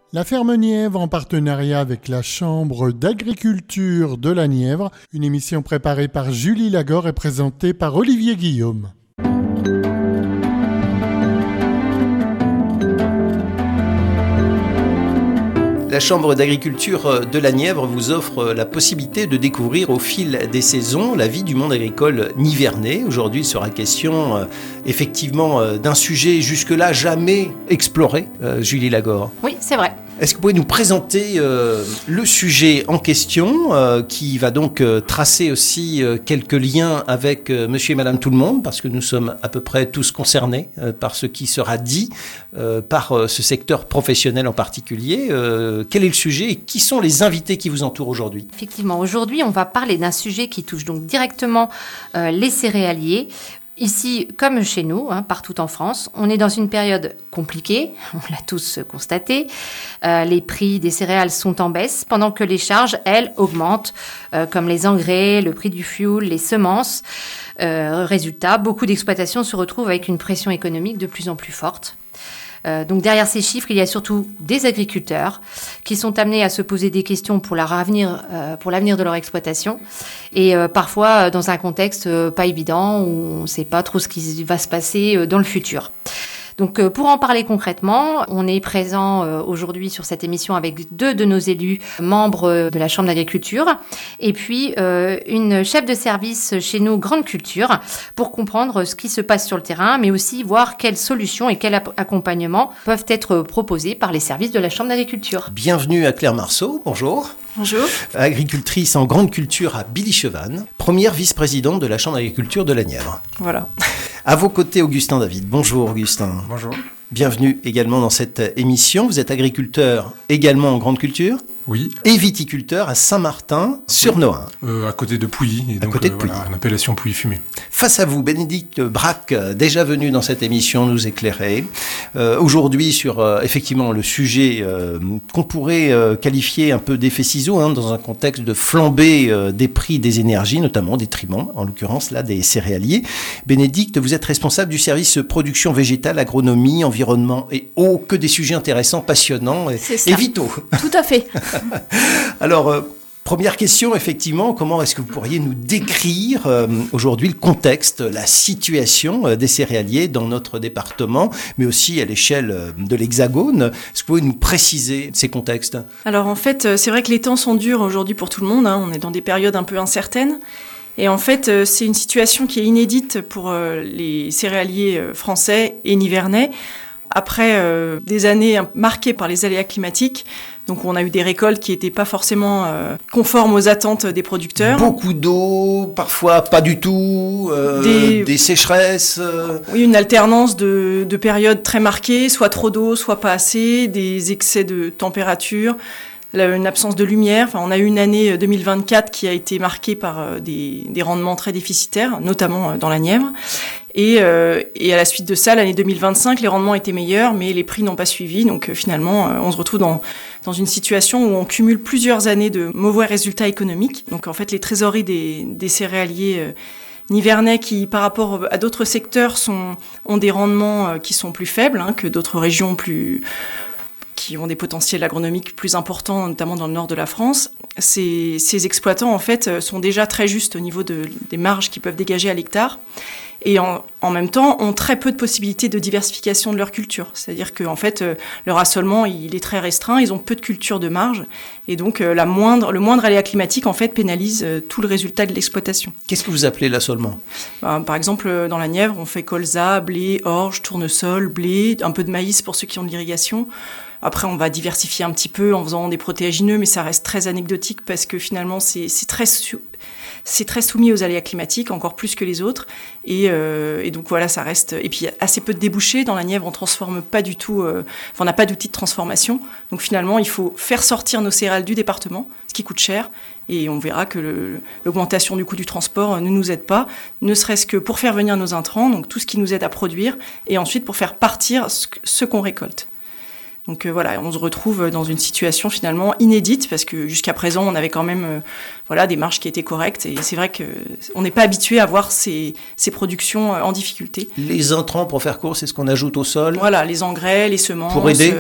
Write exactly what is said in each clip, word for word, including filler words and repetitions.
La Ferme Nièvre en partenariat avec la Chambre d'agriculture de la Nièvre, une émission préparée par Julie Lagor et présentée par Olivier Guillaume. La Chambre d'agriculture de la Nièvre vous offre la possibilité de découvrir au fil des saisons la vie du monde agricole nivernais. Aujourd'hui, il sera question euh, effectivement euh, d'un sujet jusque-là jamais exploré, euh, Julie Lagor. Oui, c'est vrai. Est-ce que vous pouvez nous présenter euh, le sujet en question, euh, qui va donc euh, tracer aussi euh, quelques liens avec euh, monsieur et madame tout le monde, parce que nous sommes à peu près tous concernés euh, par ce qui sera dit euh, par euh, ce secteur professionnel en particulier. Euh, quel est le sujet et qui sont les invités qui vous entourent aujourd'hui ? Effectivement, aujourd'hui, on va parler d'un sujet qui touche donc directement euh, les céréaliers. Ici, comme chez nous, hein, partout en France, on est dans une période compliquée, on l'a tous constaté. Euh, les prix des céréales sont en baisse, pendant que les charges, elles, augmentent, euh, comme les engrais, le prix du fioul, les semences. Euh, résultat, beaucoup d'exploitations se retrouvent avec une pression économique de plus en plus forte. Euh, donc derrière ces chiffres, il y a surtout des agriculteurs qui sont amenés à se poser des questions pour leur avenir, euh, pour l'avenir de leur exploitation, et euh, parfois dans un contexte euh, pas évident où on ne sait pas trop ce qui va se passer euh, dans le futur. Donc euh, pour en parler concrètement, on est présent euh, aujourd'hui sur cette émission avec deux de nos élus, membres euh, de la Chambre d'agriculture, et puis euh, une chef de service chez nous, Grande Culture, pour comprendre ce qui se passe sur le terrain, mais aussi voir quelles solutions et quels ap- accompagnements peuvent être proposés par les services de la Chambre d'agriculture. Bienvenue à Claire Marceau, bonjour. Bonjour. Agricultrice en grande culture à Billy-Chevannes, première vice-présidente de la Chambre d'agriculture de la Nièvre. Voilà. À vos côtés, Augustin David. Bonjour Augustin. Bonjour. Bienvenue également dans cette émission. Vous êtes agriculteur également en grande culture ? Oui. Et viticulteur à Saint-Martin, sur Nohain. Euh, à côté de Pouilly. Et à donc, côté de euh, Pouilly. Voilà, une appellation Pouilly-Fumé. Face à vous, Bénédicte Braque, déjà venu dans cette émission nous éclairer. Euh, aujourd'hui, sur euh, effectivement le sujet euh, qu'on pourrait euh, qualifier un peu d'effet ciseau, hein, dans un contexte de flambée euh, des prix des énergies, notamment des triments, en l'occurrence là des céréaliers. Bénédicte, vous êtes responsable du service production végétale, agronomie, environnement et eau, que des sujets intéressants, passionnants et, et vitaux. Tout à fait. Alors, euh, première question, effectivement, comment est-ce que vous pourriez nous décrire euh, aujourd'hui le contexte, la situation euh, des céréaliers dans notre département, mais aussi à l'échelle euh, de l'Hexagone ? Est-ce que vous pouvez nous préciser ces contextes ? Alors en fait, c'est vrai que les temps sont durs aujourd'hui pour tout le monde, hein. On est dans des périodes un peu incertaines. Et en fait, c'est une situation qui est inédite pour euh, les céréaliers euh, français et nivernais. Après euh, des années marquées par les aléas climatiques, donc on a eu des récoltes qui n'étaient pas forcément euh, conformes aux attentes des producteurs. Beaucoup d'eau, parfois pas du tout, euh, des... des sécheresses. Euh... Oui, une alternance de, de périodes très marquées, soit trop d'eau, soit pas assez, des excès de température, une absence de lumière. Enfin, on a eu une année deux mille vingt-quatre qui a été marquée par des, des rendements très déficitaires, notamment dans la Nièvre. Et, euh, et à la suite de ça, l'année deux mille vingt-cinq, les rendements étaient meilleurs, mais les prix n'ont pas suivi. Donc euh, finalement, euh, on se retrouve dans, dans une situation où on cumule plusieurs années de mauvais résultats économiques. Donc en fait, les trésoreries des, des céréaliers euh, nivernais qui, par rapport à d'autres secteurs, sont, ont des rendements euh, qui sont plus faibles hein, que d'autres régions plus... qui ont des potentiels agronomiques plus importants, notamment dans le nord de la France. Ces, ces exploitants, en fait, sont déjà très justes au niveau de, des marges qu'ils peuvent dégager à l'hectare. Et en, en même temps, ont très peu de possibilités de diversification de leur culture. C'est-à-dire que, en fait, leur assolement, il est très restreint. Ils ont peu de culture de marge. Et donc, la moindre, le moindre aléa climatique, en fait, pénalise tout le résultat de l'exploitation. Qu'est-ce que vous appelez l'assolement ? Ben, par exemple, dans la Nièvre, on fait colza, blé, orge, tournesol, blé, un peu de maïs pour ceux qui ont de l'irrigation. Après, on va diversifier un petit peu en faisant des protéagineux, mais ça reste très anecdotique parce que finalement, c'est, c'est, très, sou- c'est très soumis aux aléas climatiques, encore plus que les autres. Et, euh, et donc voilà, ça reste... Et puis, il y a assez peu de débouchés. Dans la Nièvre, on ne transforme pas du tout... Euh... Enfin, on n'a pas d'outil de transformation. Donc finalement, il faut faire sortir nos céréales du département, ce qui coûte cher. Et on verra que le, l'augmentation du coût du transport ne nous aide pas, ne serait-ce que pour faire venir nos intrants, donc tout ce qui nous aide à produire, et ensuite pour faire partir ce, ce qu'on récolte. Donc euh, voilà, on se retrouve dans une situation finalement inédite parce que jusqu'à présent, on avait quand même euh, voilà, des marges qui étaient correctes et c'est vrai qu'on n'est pas habitué à voir ces, ces productions euh, en difficulté. Les intrants, pour faire court, c'est ce qu'on ajoute au sol ? Voilà, les engrais, les semences. Pour aider ? euh,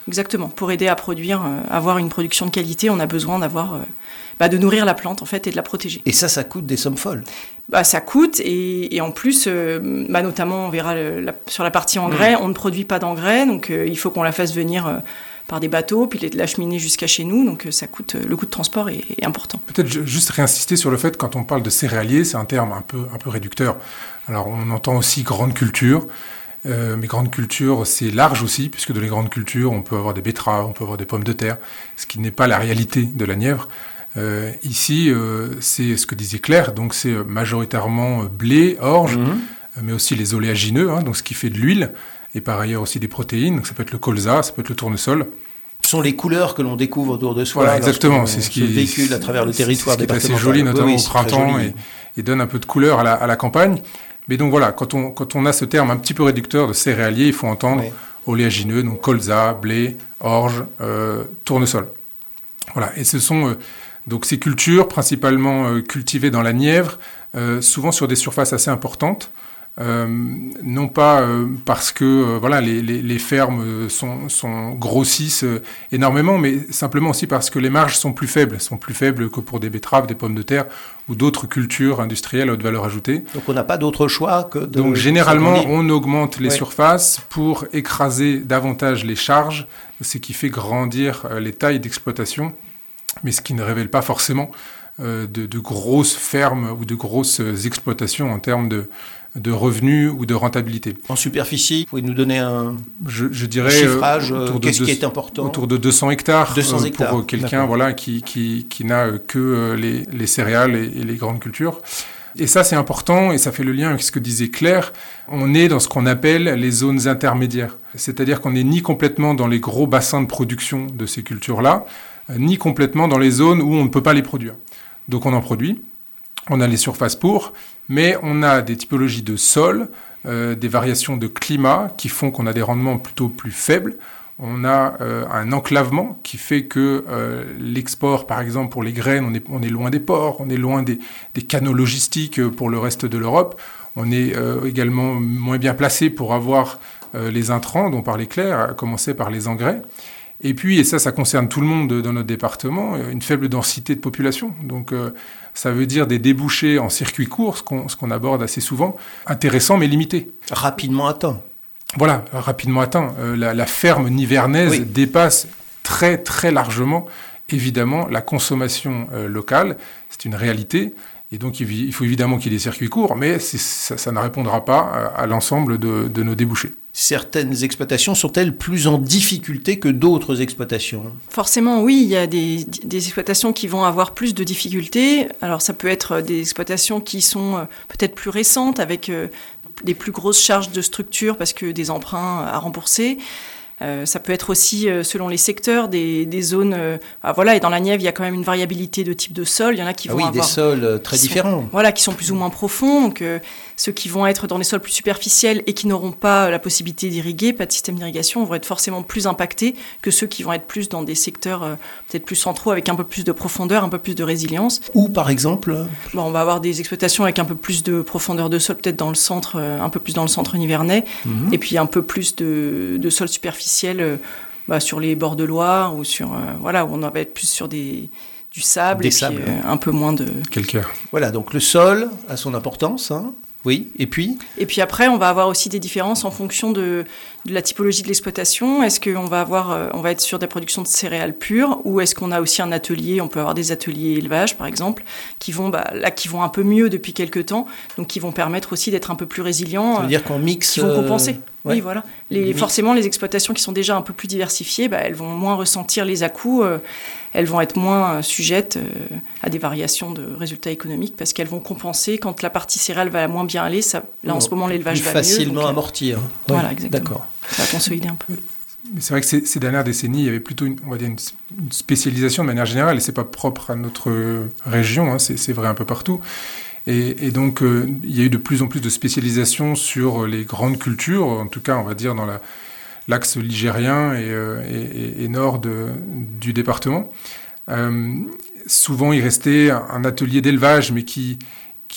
exactement. Pour aider à produire, euh, avoir une production de qualité, on a besoin d'avoir, euh, bah, de nourrir la plante en fait et de la protéger. Et ça, ça coûte des sommes folles. Bah, ça coûte et, et en plus, euh, bah, notamment, on verra le, la, sur la partie engrais, mmh. on ne produit pas d'engrais, donc euh, il faut qu'on la fasse venir euh, par des bateaux, puis l'acheminer jusqu'à chez nous, donc euh, ça coûte, le coût de transport est, est important. Peut-être juste réinsister sur le fait, quand on parle de céréalier, c'est un terme un peu, un peu réducteur. Alors on entend aussi grande culture, euh, mais grande culture c'est large aussi, puisque dans les grandes cultures, on peut avoir des betteraves, on peut avoir des pommes de terre, ce qui n'est pas la réalité de la Nièvre. Euh, ici, euh, c'est ce que disait Claire, donc c'est majoritairement blé, orge, mmh. mais aussi les oléagineux, hein, donc ce qui fait de l'huile, et par ailleurs aussi des protéines, donc ça peut être le colza, ça peut être le tournesol. Ce sont les couleurs que l'on découvre autour de soi. Voilà, exactement. C'est ce qui véhicule à travers le territoire départemental. C'est assez joli, notamment oui, oui, au printemps, et, et donne un peu de couleur à la, à la campagne. Mais donc voilà, quand on, quand on a ce terme un petit peu réducteur de céréalier, il faut entendre oui. oléagineux, donc colza, blé, orge, euh, tournesol. Voilà, et ce sont euh, donc ces cultures principalement euh, cultivées dans la Nièvre, euh, souvent sur des surfaces assez importantes. Euh, non pas euh, parce que euh, voilà les, les, les fermes sont, sont grossissent euh, énormément, mais simplement aussi parce que les marges sont plus faibles, sont plus faibles que pour des betteraves, des pommes de terre ou d'autres cultures industrielles à haute valeur ajoutée. Donc on n'a pas d'autre choix que de... Donc généralement on augmente les ouais. surfaces pour écraser davantage les charges, ce qui fait grandir euh, les tailles d'exploitation, mais ce qui ne révèle pas forcément euh, de, de grosses fermes ou de grosses exploitations en termes de de revenus ou de rentabilité. En superficie, vous pouvez nous donner un, je, je dirais, chiffrage, euh, qu'est-ce deux, qui est important? Autour de deux cents hectares, deux cents euh, hectares. pour quelqu'un voilà, qui, qui, qui n'a que euh, les, les céréales et, et les grandes cultures. Et ça, c'est important, et ça fait le lien avec ce que disait Claire. On est dans ce qu'on appelle les zones intermédiaires. C'est-à-dire qu'on n'est ni complètement dans les gros bassins de production de ces cultures-là, ni complètement dans les zones où on ne peut pas les produire. Donc on en produit. On a les surfaces pour, mais on a des typologies de sol, euh, des variations de climat qui font qu'on a des rendements plutôt plus faibles. On a euh, un enclavement qui fait que euh, l'export, par exemple, pour les graines, on est, on est loin des ports, on est loin des, des canaux logistiques pour le reste de l'Europe. On est euh, également moins bien placé pour avoir euh, les intrants dont parlait Claire, à commencer par les engrais. Et puis, et ça, ça concerne tout le monde dans notre département, une faible densité de population. Donc, euh, ça veut dire des débouchés en circuit court, ce qu'on, ce qu'on aborde assez souvent, intéressants mais limités. Rapidement atteint. Voilà, rapidement atteint. Euh, la, la ferme nivernaise oui. dépasse très, très largement, évidemment, la consommation euh, locale. C'est une réalité. Et donc, il faut évidemment qu'il y ait des circuits courts, mais c'est, ça, ça ne répondra pas à, à l'ensemble de, de nos débouchés. Certaines exploitations sont-elles plus en difficulté que d'autres exploitations? Forcément, oui, il y a des, des exploitations qui vont avoir plus de difficultés. Alors, ça peut être des exploitations qui sont peut-être plus récentes, avec des plus grosses charges de structure parce que des emprunts à rembourser. Euh, ça peut être aussi, euh, selon les secteurs, des, des zones... Euh, ah, voilà, et dans la Nièvre, il y a quand même une variabilité de type de sol. Il y en a qui ah vont oui, avoir... des sols euh, très différents. Sont, voilà, qui sont plus ou moins profonds. Donc, euh, ceux qui vont être dans des sols plus superficiels et qui n'auront pas la possibilité d'irriguer, pas de système d'irrigation, vont être forcément plus impactés que ceux qui vont être plus dans des secteurs euh, peut-être plus centraux, avec un peu plus de profondeur, un peu plus de résilience. Ou, par exemple bon, on va avoir des exploitations avec un peu plus de profondeur de sol, peut-être dans le centre, euh, un peu plus dans le centre nivernais, mmh. et puis un peu plus de, de sol superficiel... Euh, Bah, sur les bords de Loire ou sur euh, voilà où on va être plus sur des du sable des et puis, sables. Euh, un peu moins de calcaire. Voilà, donc le sol a son importance, hein. Oui, et puis Et puis après, on va avoir aussi des différences en fonction de, de la typologie de l'exploitation. Est-ce qu'on va avoir, euh, on va être sur des productions de céréales pures, ou est-ce qu'on a aussi un atelier? On peut avoir des ateliers élevage, par exemple, qui vont, bah, là, qui vont un peu mieux depuis quelques temps, donc qui vont permettre aussi d'être un peu plus résilients. Ça veut dire qu'on mixe. Qui vont compenser. Euh... Ouais. Oui, voilà. Les, forcément, les exploitations qui sont déjà un peu plus diversifiées, bah, elles vont moins ressentir les à-coups. Euh, elles vont être moins sujettes euh, à des variations de résultats économiques parce qu'elles vont compenser quand la partie céréale va moins bien aller. Ça, là, en ce moment, l'élevage va mieux. Plus facilement amortir. Voilà, exactement. D'accord. Ça va consolider un peu. Mais c'est vrai que ces, ces dernières décennies, il y avait plutôt une, on va dire une, une spécialisation de manière générale, et c'est pas propre à notre région, hein, c'est, c'est vrai un peu partout. Et, et donc, euh, il y a eu de plus en plus de spécialisation sur les grandes cultures, en tout cas, on va dire, dans la, l'axe ligérien et, euh, et, et nord de, du département. Euh, souvent, il restait un atelier d'élevage, mais qui, qui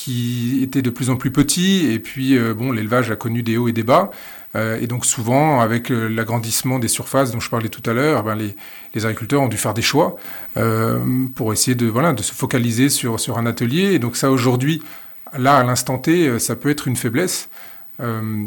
qui était de plus en plus petit, et puis euh, bon, l'élevage a connu des hauts et des bas, euh, et donc souvent, avec euh, l'agrandissement des surfaces dont je parlais tout à l'heure, ben, les, les agriculteurs ont dû faire des choix euh, pour essayer de, voilà, de se focaliser sur, sur un atelier, et donc ça aujourd'hui, là, à l'instant T, ça peut être une faiblesse. Euh,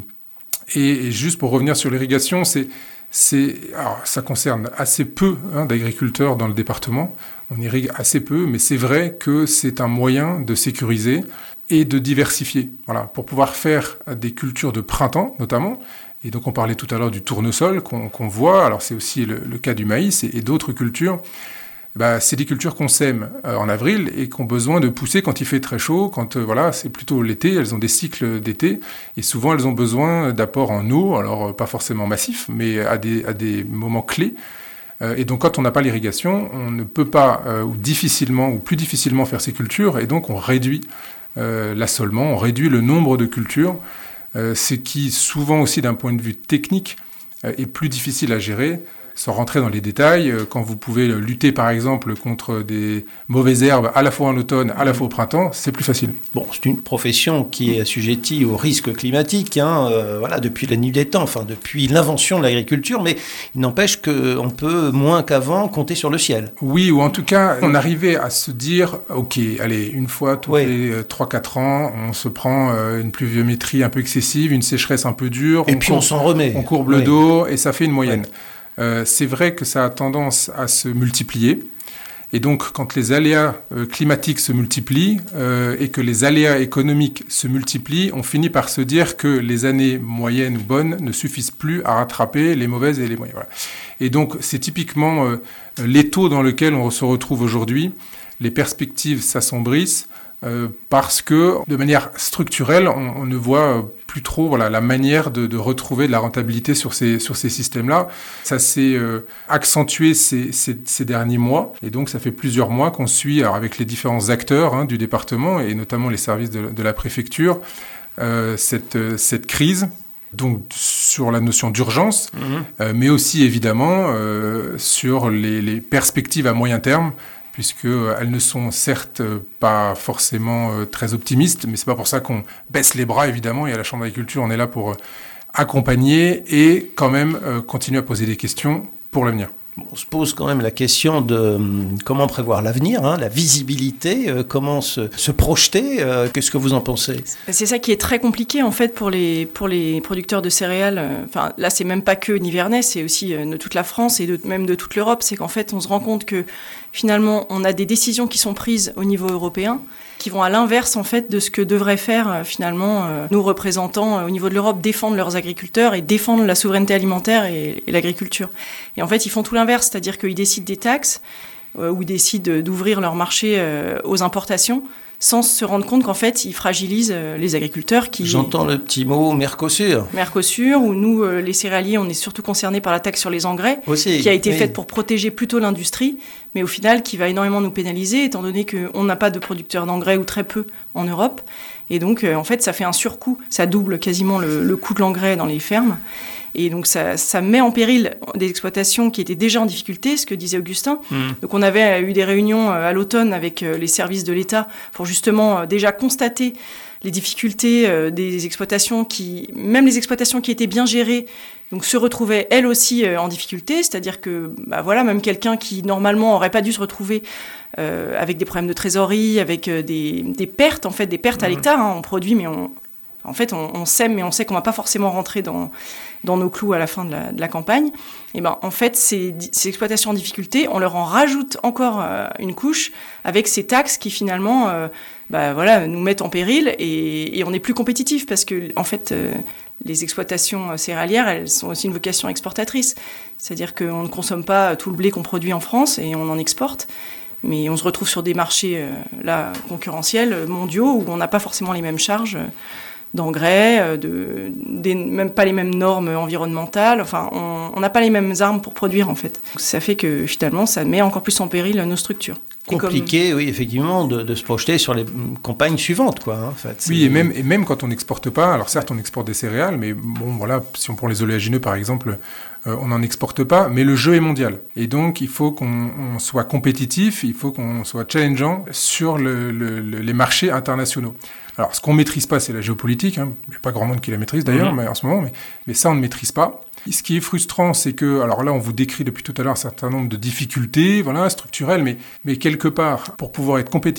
et, et juste pour revenir sur l'irrigation, c'est, c'est, alors, ça concerne assez peu hein, d'agriculteurs dans le département. On irrigue assez peu, mais c'est vrai que c'est un moyen de sécuriser et de diversifier. Voilà, pour pouvoir faire des cultures de printemps, notamment. Et donc, on parlait tout à l'heure du tournesol qu'on, qu'on voit. Alors, c'est aussi le, le cas du maïs et, et d'autres cultures. Bah, c'est des cultures qu'on sème euh, en avril et qui ont besoin de pousser quand il fait très chaud, quand euh, voilà, c'est plutôt l'été, elles ont des cycles d'été, et souvent elles ont besoin d'apports en eau, alors euh, pas forcément massifs, mais à des, à des moments clés. Euh, et donc quand on n'a pas l'irrigation, on ne peut pas, euh, ou difficilement, ou plus difficilement faire ces cultures, et donc on réduit euh, l'assolement, on réduit le nombre de cultures, euh, ce qui souvent aussi d'un point de vue technique euh, est plus difficile à gérer. Sans rentrer dans les détails, quand vous pouvez lutter par exemple contre des mauvaises herbes à la fois en automne, à la fois au printemps, c'est plus facile. Bon, c'est une profession qui est assujettie aux risques climatiques, hein, euh, voilà, depuis la nuit des temps, enfin depuis l'invention de l'agriculture, mais il n'empêche qu'on peut moins qu'avant compter sur le ciel. Oui, ou en tout cas, on arrivait à se dire, ok, allez, une fois tous oui. les trois quatre ans, on se prend euh, une pluviométrie un peu excessive, une sécheresse un peu dure. Et on puis courbe, on s'en remet. On courbe oui. le dos et ça fait une moyenne. Oui. Euh, c'est vrai que ça a tendance à se multiplier. Et donc, quand les aléas euh, climatiques se multiplient euh, et que les aléas économiques se multiplient, on finit par se dire que les années moyennes ou bonnes ne suffisent plus à rattraper les mauvaises et les moyennes. Voilà. Et donc, c'est typiquement euh, l'étau dans lequel on se retrouve aujourd'hui. Les perspectives s'assombrissent euh, parce que, de manière structurelle, on, on ne voit plus trop voilà, la manière de, de retrouver de la rentabilité sur ces, sur ces systèmes-là. Ça s'est euh, accentué ces, ces, ces derniers mois, et donc ça fait plusieurs mois qu'on suit, alors avec les différents acteurs hein, du département, et notamment les services de, de la préfecture, euh, cette, cette crise, donc sur la notion d'urgence, mmh. euh, mais aussi évidemment euh, sur les, les perspectives à moyen terme, puisqu'elles ne sont certes pas forcément euh, très optimistes, mais c'est pas pour ça qu'on baisse les bras, évidemment, et à la Chambre d'agriculture, on est là pour euh, accompagner et quand même euh, continuer à poser des questions pour l'avenir. On se pose quand même la question de euh, comment prévoir l'avenir, hein, la visibilité, euh, comment se, se projeter. Euh, qu'est-ce que vous en pensez ? C'est ça qui est très compliqué en fait pour les, pour les producteurs de céréales. Enfin, là, c'est même pas que Nivernais, c'est aussi euh, de toute la France et de, même de toute l'Europe. C'est qu'en fait, on se rend compte que finalement, on a des décisions qui sont prises au niveau européen qui vont à l'inverse en fait de ce que devraient faire euh, finalement euh, nos représentants euh, au niveau de l'Europe, défendre leurs agriculteurs et défendre la souveraineté alimentaire et, et l'agriculture. Et en fait, ils font tout l'inverse, c'est-à-dire qu'ils décident des taxes euh, ou décident d'ouvrir leur marché euh, aux importations sans se rendre compte qu'en fait, ils fragilisent euh, les agriculteurs qui... J'entends le petit mot Mercosur. Mercosur, où nous, euh, les céréaliers, on est surtout concernés par la taxe sur les engrais, aussi, qui a été oui. faite pour protéger plutôt l'industrie, mais au final, qui va énormément nous pénaliser, étant donné qu'on n'a pas de producteurs d'engrais, ou très peu, en Europe. Et donc, euh, en fait, ça fait un surcoût. Ça double quasiment le, le coût de l'engrais dans les fermes. Et donc, ça, ça met en péril des exploitations qui étaient déjà en difficulté, ce que disait Augustin. Mmh. Donc, on avait eu des réunions à l'automne avec les services de l'État pour justement déjà constater les difficultés des exploitations qui, même les exploitations qui étaient bien gérées, donc se retrouvaient elles aussi en difficulté. C'est-à-dire que, bah voilà, même quelqu'un qui normalement aurait pas dû se retrouver euh, avec des problèmes de trésorerie, avec des, des pertes, en fait, des pertes mmh. à l'hectare. Hein, on produit, mais on... En fait, on, on sème, mais on sait qu'on ne va pas forcément rentrer dans, dans nos clous à la fin de la, de la campagne. Et ben, en fait, ces, ces exploitations en difficulté, on leur en rajoute encore euh, une couche avec ces taxes qui finalement euh, bah, voilà, nous mettent en péril et, et on n'est plus compétitif parce que, en fait, euh, les exploitations céréalières, elles sont aussi une vocation exportatrice. C'est-à-dire qu'on ne consomme pas tout le blé qu'on produit en France et on en exporte. Mais on se retrouve sur des marchés euh, là, concurrentiels, mondiaux, où on n'a pas forcément les mêmes charges euh, d'engrais, de, des, même pas les mêmes normes environnementales. Enfin, on n'a pas les mêmes armes pour produire, en fait. Ça fait que, finalement, ça met encore plus en péril nos structures. Compliqué, comme... oui, effectivement, de, de se projeter sur les campagnes suivantes, quoi. Hein, en fait. Oui, et même, et même quand on n'exporte pas, alors certes, on exporte des céréales, mais bon, voilà, si on prend les oléagineux, par exemple, euh, on n'en exporte pas, mais le jeu est mondial. Et donc, il faut qu'on on soit compétitif, il faut qu'on soit challengeant sur le, le, le, les marchés internationaux. Alors, ce qu'on ne maîtrise pas, c'est la géopolitique. Hein. Il n'y a pas grand monde qui la maîtrise d'ailleurs, mmh. mais en ce moment, mais, mais ça, on ne maîtrise pas. Et ce qui est frustrant, c'est que, alors là, on vous décrit depuis tout à l'heure un certain nombre de difficultés, voilà, structurelles, mais, mais quelque part, pour pouvoir être compétitif,